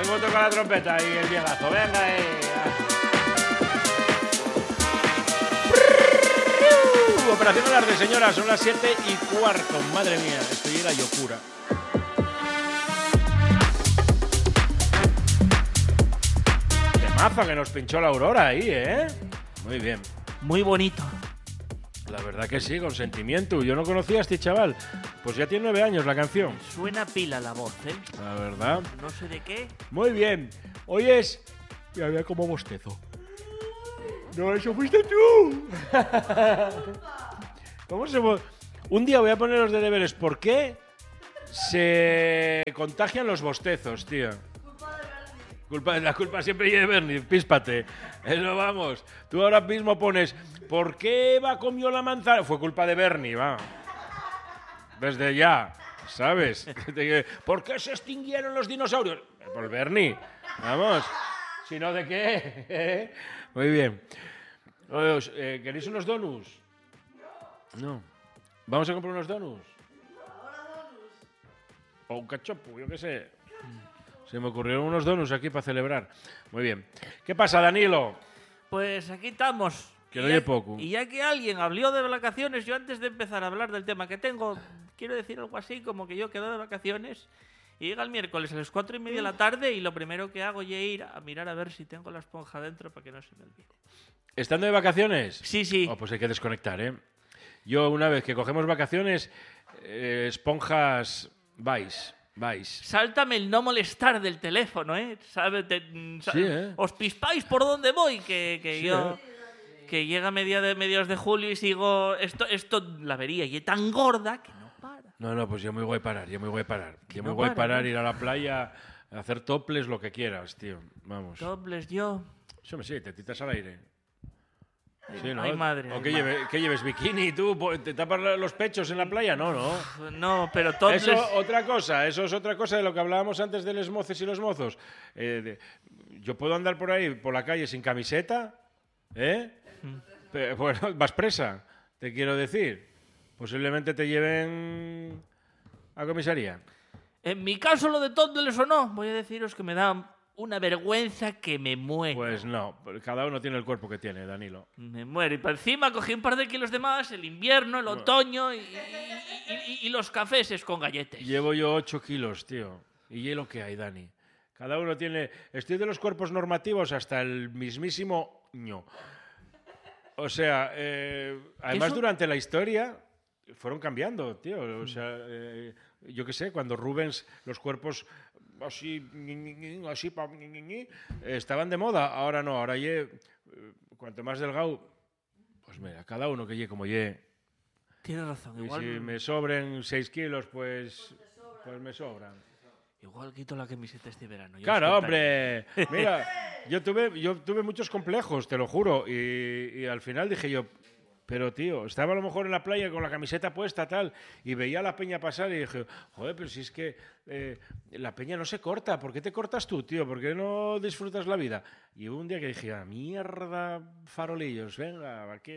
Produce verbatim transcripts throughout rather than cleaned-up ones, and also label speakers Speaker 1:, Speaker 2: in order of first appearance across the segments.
Speaker 1: ¿cómo toca la trompeta y el viejazo? Venga ahí. Operación Alarde, señora, son las siete y cuarto. Madre mía, estoy en la locura. Temazo que nos pinchó la Aurora ahí, ¿eh? Muy bien.
Speaker 2: Muy bonito.
Speaker 1: La verdad que sí, con sentimiento. Yo no conocía a este chaval. Pues ya tiene nueve años la canción.
Speaker 2: Suena pila la voz, ¿eh?
Speaker 1: La verdad.
Speaker 2: No sé de qué.
Speaker 1: Muy bien. Hoy es... Ya vea cómo bostezo. No, eso fuiste tú. ¿Cómo se... Un día voy a poner los de deberes. ¿Por qué se contagian los bostezos, tío? Culpa, la culpa siempre es de Bernie, píspate. Eso vamos. Tú ahora mismo pones, ¿por qué Eva comió la manzana? Fue culpa de Bernie, va. Desde ya, ¿sabes? ¿Por qué se extinguieron los dinosaurios? Por Bernie, vamos. Si no, ¿de qué? Muy bien. Eh, ¿Queréis unos donuts? No. ¿Vamos a comprar unos donuts? O un cachopo, yo qué sé. Se me ocurrieron unos donuts aquí para celebrar. Muy bien. ¿Qué pasa, Danilo?
Speaker 2: Pues aquí estamos.
Speaker 1: Que no oye poco.
Speaker 2: Y ya que alguien habló de vacaciones, yo antes de empezar a hablar del tema que tengo, quiero decir algo así como que yo quedo de vacaciones y llega el miércoles a las cuatro y media de la tarde y lo primero que hago es ir a mirar a ver si tengo la esponja dentro para que no se me olvide.
Speaker 1: ¿Estando de vacaciones?
Speaker 2: Sí, sí.
Speaker 1: Oh, pues hay que desconectar, ¿eh? Yo, una vez que cogemos vacaciones, eh, esponjas vais. Vais.
Speaker 2: Sáltame el no molestar del teléfono, ¿eh? ¿Sabe? Te, sa-
Speaker 1: Sí, ¿eh?
Speaker 2: Os pispáis por dónde voy, que, que
Speaker 1: Sí,
Speaker 2: yo...
Speaker 1: ¿eh?
Speaker 2: Que llega media de mediados de julio y sigo... Esto, esto la vería y es tan gorda que no para.
Speaker 1: No, no, pues yo me voy a parar, yo me voy a parar. Yo me
Speaker 2: no
Speaker 1: voy a
Speaker 2: para,
Speaker 1: parar,
Speaker 2: ¿no?
Speaker 1: ir a la playa, a hacer toples, lo que quieras, tío. Vamos.
Speaker 2: Dobles yo...
Speaker 1: Eso me sí, te titas al aire. Sí, ¿no?
Speaker 2: Ay, madre.
Speaker 1: ¿O
Speaker 2: ay,
Speaker 1: qué,
Speaker 2: madre.
Speaker 1: lleve- qué lleves? ¿Bikini tú? ¿Te tapas los pechos en la playa? No, no.
Speaker 2: No, pero topless...
Speaker 1: Eso otra cosa, eso es otra cosa de lo que hablábamos antes de los moces y los mozos. Eh, de- yo puedo andar por ahí, por la calle, sin camiseta, ¿eh? Pero, bueno, vas presa, te quiero decir. Posiblemente te lleven a comisaría.
Speaker 2: En mi caso, lo de topless o no, voy a deciros que me da una vergüenza que me muero.
Speaker 1: Pues no, cada uno tiene el cuerpo que tiene, Danilo.
Speaker 2: Me muero. Y para encima cogí un par de kilos de más, el invierno, el otoño y, y- y- y- y los cafeses con galletes.
Speaker 1: Llevo yo ocho kilos, tío. Y hielo que hay, Dani. Cada uno tiene... Estoy de los cuerpos normativos hasta el mismísimo ño. O sea, eh, además
Speaker 2: ¿Eso?
Speaker 1: durante la historia fueron cambiando, tío. O sea, eh, yo qué sé, cuando Rubens los cuerpos así, así pa- estaban de moda. Ahora no, ahora ye, eh, cuanto más delgado, pues mira, cada uno que ye como ye.
Speaker 2: Tienes razón.
Speaker 1: Y
Speaker 2: Igual,
Speaker 1: si me sobren seis kilos, pues, pues me sobran.
Speaker 2: igual quito la camiseta este verano. ya os
Speaker 1: Claro,
Speaker 2: contaré.
Speaker 1: hombre. Mira, yo tuve, yo tuve muchos complejos, te lo juro. Y, y al final dije yo, pero tío, estaba a lo mejor en la playa con la camiseta puesta, tal, y veía a la peña pasar y dije, joder, pero si es que eh, la peña no se corta, ¿por qué te cortas tú, tío? ¿Por qué no disfrutas la vida? Y hubo un día que dije, ah, mierda, farolillos, venga, aquí,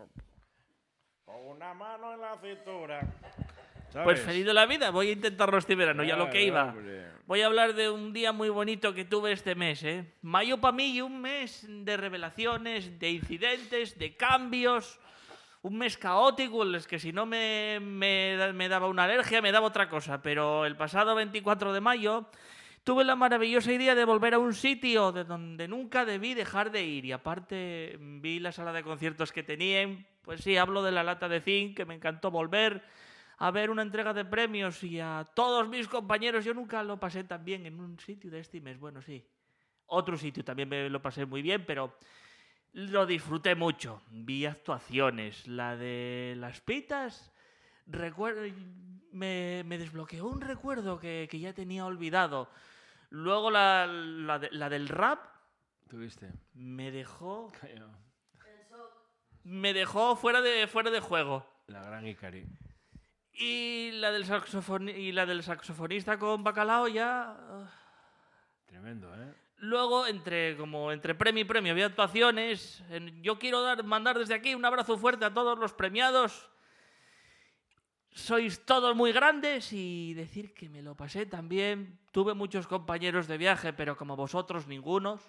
Speaker 1: con una mano en la cintura. ¿Sabes?
Speaker 2: Pues feliz de la vida, voy a intentarlo este verano, ya lo que iba.
Speaker 1: Claro, hombre.
Speaker 2: Voy a hablar de un día muy bonito que tuve este mes, ¿eh? Mayo para mí, un mes de revelaciones, de incidentes, de cambios, un mes caótico en el que si no me, me, da- me daba una alergia, me daba otra cosa. Pero el pasado veinticuatro de mayo tuve la maravillosa idea de volver a un sitio de donde nunca debí dejar de ir. Y aparte vi la sala de conciertos que tenían, pues sí, hablo de la Lata de Zinc, que me encantó volver a ver una entrega de premios y a todos mis compañeros. Yo nunca lo pasé tan bien en un sitio de este mes. Bueno, sí. Otro sitio también me lo pasé muy bien, pero lo disfruté mucho. Vi actuaciones. La de las pitas, recuerdo, me, me desbloqueó un recuerdo que, que ya tenía olvidado. Luego la, la, de- la del rap
Speaker 1: ¿Tuviste?
Speaker 2: me dejó, me dejó fuera de, fuera de juego.
Speaker 1: La gran Icari.
Speaker 2: Y la del saxofon y la del saxofonista con bacalao ya. ah.
Speaker 1: Tremendo, ¿eh?
Speaker 2: Luego, entre como entre premio y premio, había actuaciones. En- yo quiero dar, mandar desde aquí un abrazo fuerte a todos los premiados. sois todos muy grandes y decir que me lo pasé también. Tuve muchos compañeros de viaje, pero como vosotros, ningunos.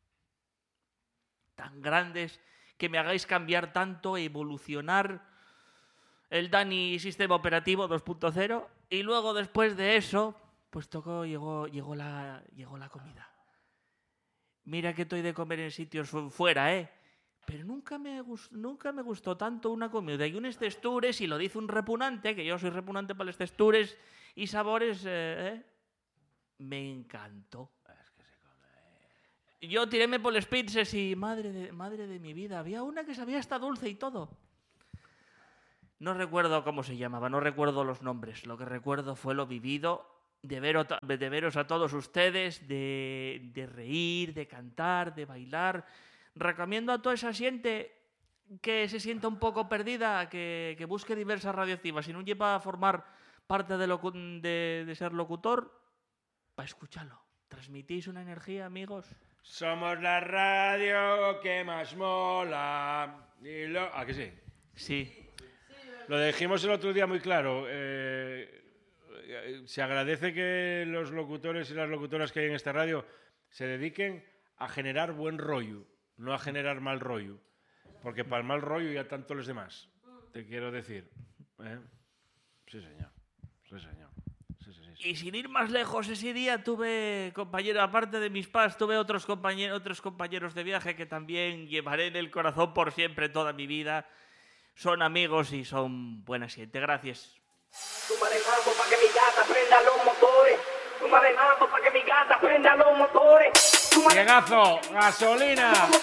Speaker 2: Tan grandes que me hagáis cambiar tanto, evolucionar el Dani sistema operativo dos punto cero. Y luego, después de eso, pues tocó, llegó, llegó, la, llegó la comida. Mira que estoy de comer en sitios fuera, ¿eh? Pero nunca me, gustó, nunca me gustó tanto una comida y unos textures, y lo dice un repugnante, que yo soy repugnante para los textures y sabores, eh, ¿eh? Me encantó.
Speaker 1: Es que se come.
Speaker 2: Yo tiréme por los pizzas y madre de, madre de mi vida, había una que sabía hasta dulce y todo. No recuerdo cómo se llamaba, no recuerdo los nombres. Lo que recuerdo fue lo vivido, de, ver, de veros a todos ustedes, de, de reír, de cantar, de bailar. Recomiendo a toda esa gente que se sienta un poco perdida, que, que busque diversas radioactivas. Si no lleva a formar parte de, locu de, de ser locutor, para escucharlo. ¿Transmitís una energía, amigos?
Speaker 1: Somos la radio que más mola. Y lo... ¿Ah, que sí?
Speaker 2: Sí.
Speaker 1: Lo dijimos el otro día muy claro. Eh, se agradece que los locutores y las locutoras que hay en esta radio se dediquen a generar buen rollo, no a generar mal rollo. Porque para el mal rollo ya tanto los demás, te quiero decir. ¿Eh? Sí, señor. Sí, señor. Sí, sí, sí, sí.
Speaker 2: Y sin ir más lejos, ese día tuve, compañero, aparte de mis padres, tuve otros compañeros, otros compañeros de viaje que también llevaré en el corazón por siempre, toda mi vida. Son amigos y son buena gente. Gracias.
Speaker 3: Súmale mambo pa' que mi gata prenda los motores. Súmale mambo pa' que mi gata prenda los motores.
Speaker 1: Llegazo, gasolina.